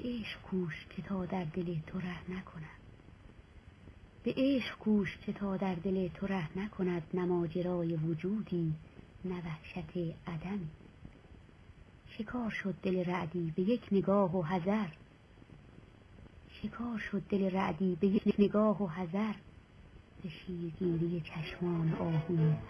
عشق کوش که تا در دل تو ره نکند، به عشق کوش که تا در دل تو ره نکند، نه ماجرای وجودی نه وحشت عدمی. شکار شد دل رعدی به یک نگاه و حذر، شکار شد دل رعدی به یک نگاه و حذر، ز شیرگیری چشمان آهوی